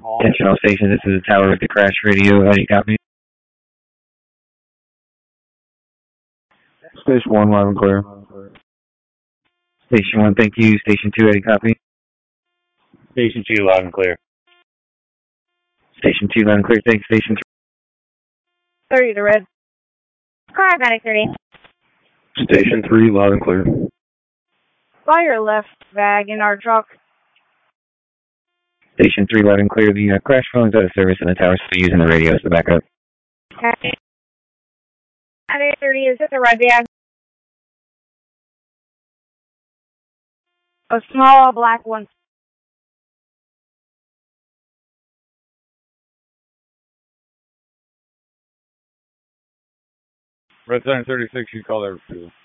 Attention all stations, this is the tower with the crash radio. How do you copy? Station 1, loud and clear. Station 1, thank you. Station 2, how do you copy? Station 2, loud and clear. Station 2, loud and clear, thanks. Station 30 to red. Car 30. Station 3, loud and clear. By your left, bag in our truck. Station 3, loud and clear. The crash phone's out of service and the tower's still using the radio as the backup. Okay. At 8:30, is this a red bag? A small black one. Red sign 36, you call that refuel.